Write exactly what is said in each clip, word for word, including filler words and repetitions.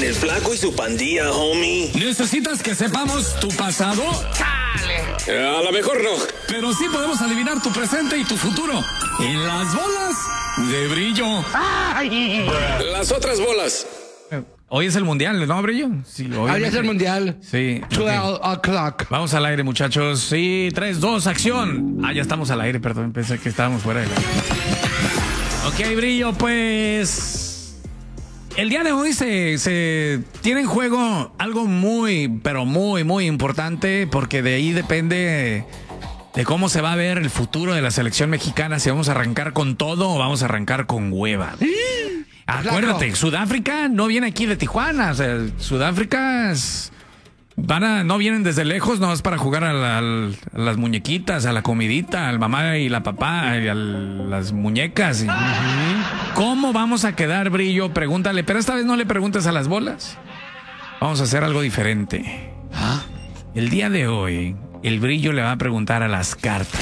el Flaco y su pandilla, homie. ¿Necesitas que sepamos tu pasado? Eh, a lo mejor no. Pero sí podemos adivinar tu presente y tu futuro. En las bolas de Brillo. Ay. Las otras bolas. Hoy es el mundial, ¿no, Brillo? Sí, Hoy es el mundial. Sí. twelve o'clock. Vamos al aire, muchachos. Sí, tres, dos, acción. Ah, ya estamos al aire, perdón. Pensé que estábamos fuera del aire. Ok, Brillo, pues... El día de hoy se, se tiene en juego algo muy, pero muy, muy importante, porque de ahí depende de cómo se va a ver el futuro de la selección mexicana, si vamos a arrancar con todo o vamos a arrancar con hueva. Acuérdate, Flaco. Sudáfrica no viene aquí de Tijuana, o sea, Sudáfrica es, van a, no vienen desde lejos, no es para jugar a, la, a las muñequitas, a la comidita, al mamá y la papá, y a las muñecas. Y, uh-huh. ¿Cómo vamos a quedar, Brillo? Pregúntale, pero esta vez no le preguntes a las bolas. Vamos a hacer algo diferente. ¿Ah? El día de hoy, el Brillo le va a preguntar a las cartas.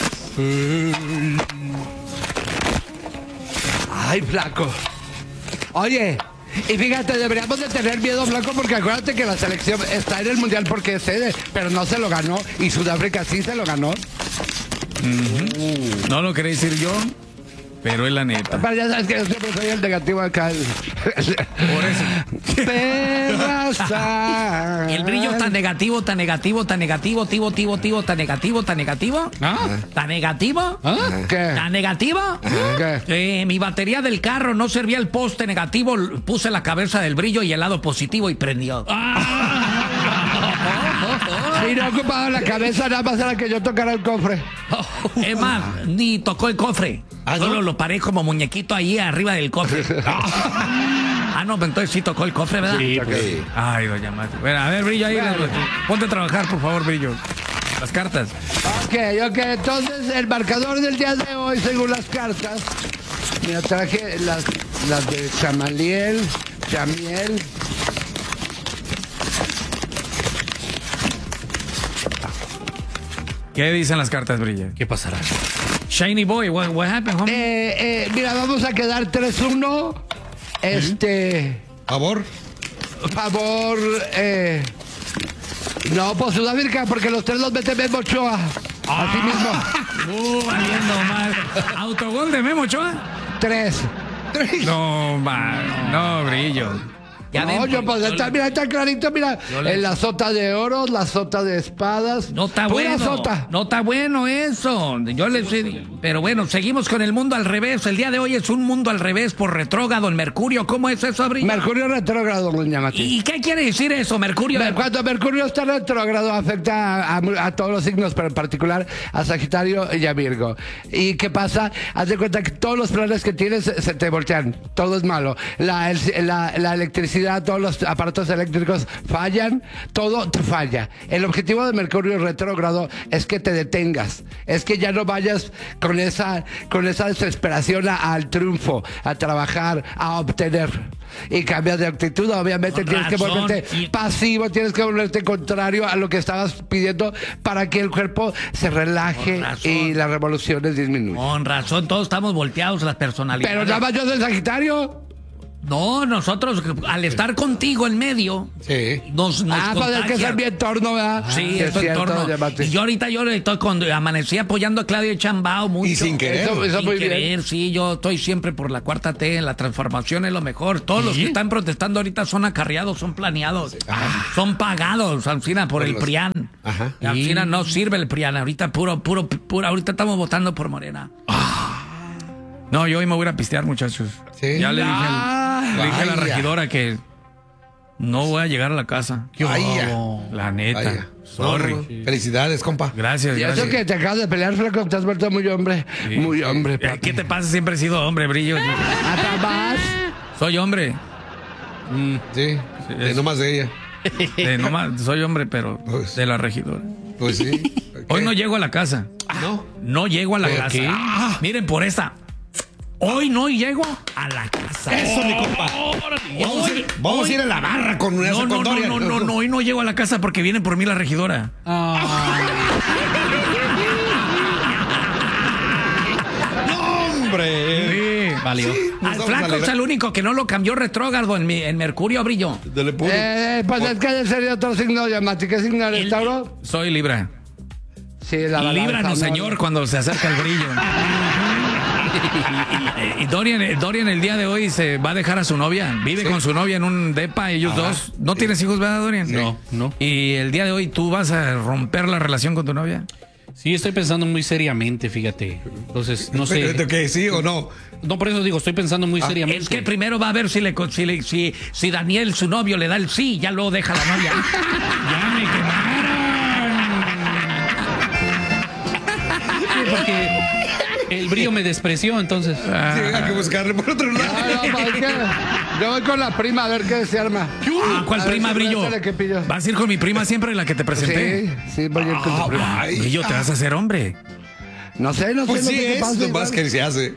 Ay, Flaco. Oye, y fíjate, deberíamos de tener miedo, Flaco, porque acuérdate que la selección está en el mundial porque es sede, pero no se lo ganó, y Sudáfrica sí se lo ganó. Uh-huh. Uh. No lo quería decir yo, pero es la neta. Pero ya sabes que yo siempre soy el negativo acá. El... Por eso. Perraza. El Brillo tan negativo, tan negativo, tan negativo, tivo, tivo, tivo, tan negativo, tan negativo. ¿Ah? ¿Tan negativo? ¿Ah? ¿Qué? ¿Tan negativo? ¿Qué? Eh, mi batería del carro no servía el poste negativo, puse la cabeza del Brillo y el lado positivo y prendió. Y no ocupaba la cabeza, nada más era que yo tocara el cofre. Es más, ni tocó el cofre. ¿Ah, Solo no? Lo paré como muñequito ahí arriba del cofre. Ah, no, entonces sí tocó el cofre, ¿verdad? Sí, pues. Ay, doña Mati. Bueno, a ver, Brillo, ahí. Bueno. Ponte a trabajar, por favor, Brillo. Las cartas. Ok, ok. Entonces, el marcador del día de hoy, según las cartas. Mira, traje las, las de Chamaliel, Chamiel. ¿Qué dicen las cartas, Brillo? ¿Qué pasará? Shiny Boy, what, what happened, homie? Eh, eh, mira, vamos a quedar tres uno. Este... ¿Favor? Favor, eh... No, pues Sudáfrica, porque los tres los mete Memo Ochoa. Ah. Así mismo. Uh, valiendo mal. ¿Autogol de Memo Ochoa? Tres. ¿Tres? No, man, no, Brillo. Ya no, yo, pues, está, mira, está clarito, mira. Le... En la sota de oros, la sota de espadas. No está pura bueno. Sota. No está bueno eso. Yo le sé. Pero bueno, seguimos con el mundo al revés. El día de hoy es un mundo al revés por retrógrado en Mercurio. ¿Cómo es eso, Brillo? Mercurio retrógrado, doña Mati. ¿Y qué quiere decir eso, Mercurio? Cuando Mercurio está retrógrado afecta a, a, a todos los signos, pero en particular a Sagitario y a Virgo. ¿Y qué pasa? Haz de cuenta que todos los planes que tienes se te voltean. Todo es malo. La, el, la, la electricidad, todos los aparatos eléctricos fallan, todo te falla. El objetivo de Mercurio retrógrado es que te detengas, es que ya no vayas con esa, con esa desesperación a, al triunfo, a trabajar, a obtener. Y cambias de actitud, obviamente. Con tienes razón. Que volverte y... pasivo, tienes que volverte contrario a lo que estabas pidiendo para que el cuerpo se relaje y las revoluciones disminuyan. Con razón, todos estamos volteados las personalidades. Pero nada más yo soy Sagitario. No, nosotros, al estar contigo en medio, sí. nos, nos Ah, pues es que es mi entorno, ¿verdad? Sí, ah, es tu entorno. Llámate. Y yo ahorita yo estoy cuando amanecí apoyando a Claudio Chambao mucho. Y sin querer. Eso, eso sin muy querer, bien. Sí, yo estoy siempre por la cuarta T, la transformación es lo mejor. Todos ¿sí? los que están protestando ahorita son acarreados, son planeados, ah. son pagados, Alcina, por, por el los... PRIAN. Ajá. Alcina, no sirve el PRIAN, ahorita puro, puro, puro, ahorita estamos votando por Morena. Ah. No, yo hoy me voy a ir a pistear, muchachos. ¿Sí? Ya le dije, ah, le dije a la regidora que no voy a llegar a la casa. Oh, la neta. Vaya. Sorry. No, no. Felicidades, compa. Gracias, y gracias. eso que te acabas de pelear, Flaco, te has vuelto muy hombre. Sí. Muy hombre, papi. ¿Qué te pasa? Siempre he sido hombre, Brillo. ¿Hasta más? Soy hombre. Mm, sí, sí de no más de ella. De no más, soy hombre, pero pues, de la regidora. Pues sí. Okay. Hoy no llego a la casa. ¿No? No llego a la casa. ¿Qué? Ah, miren, por esta. Hoy no llego a la casa. Eso, mi compa. Vamos, hoy, a, ir, vamos hoy, a ir a la barra con una no, no, no, no, no, no, hoy no llego a la casa porque viene por mí la regidora. Ah. ¡No, hombre! Sí. Valió. Al flaco es el único que no lo cambió retrógrado en, mi, en Mercurio, Brillo. Eh, pues es que sería otro signo de Mati. ¿Qué signo eres, Tauro? Soy Libra. Sí, la verdad. Líbranos, señor, cuando se acerca el brillo. Y, y Dorian, Dorian el día de hoy se va a dejar a su novia. Vive sí. con su novia en un depa, ellos Ajá. dos. ¿No tienes hijos, verdad, Dorian? Sí. No, no. Y el día de hoy tú vas a romper la relación con tu novia. Sí, estoy pensando muy seriamente, fíjate. Entonces, no sé. ¿Qué, sí o no? No, por eso digo, estoy pensando muy ah, seriamente. Es que primero va a ver si le si, le, si, si Daniel, su novio, le da el sí, ya luego deja la novia. Ya me quemaron. Sí, porque el brillo me despreció, entonces. Ah. Sí, hay que buscarle por otro lado. No, no, es que yo voy con la prima a ver qué se arma. Ah, ¿cuál a prima, si Brillo? ¿Vas a ir con mi prima siempre, la que te presenté? Sí, sí, voy a ir con ah, tu prima. Ay, Brillo, ¿te vas a hacer hombre? No sé, no pues sé. Pues sí, es lo más que se hace.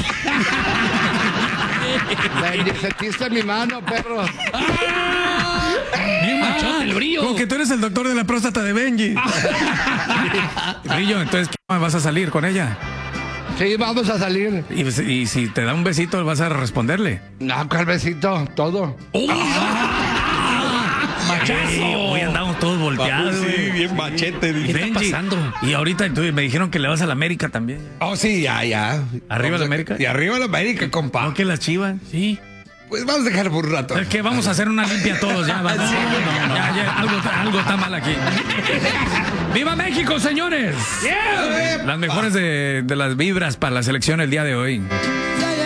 Le sentiste mi mano, perro. ¡Ah! Bien machote el Brillo. Como que tú eres el doctor de la próstata de Benji. Brillo, entonces, ¿qué vas a salir con ella? Sí, vamos a salir. ¿Y, y si te da un besito, vas a responderle? No, ¿cuál besito? Todo. ¡Oh! ¡Machazo! Ey, hoy andamos todos volteados. Sí, güey. Bien machete. ¿Qué está pasando? Y ahorita tú, me dijeron que le vas a la América también. Oh, sí, ya, ya. ¿Arriba la América? Y arriba la América, compa. ¿No que las Chivas? Sí. Pues vamos a dejarlo por un rato. Es que vamos a hacer una limpia todos ya. Va. No, no, no, ya, ya, algo, algo está mal aquí. ¡Viva México, señores! Yeah. Las mejores de, de las vibras para la selección el día de hoy.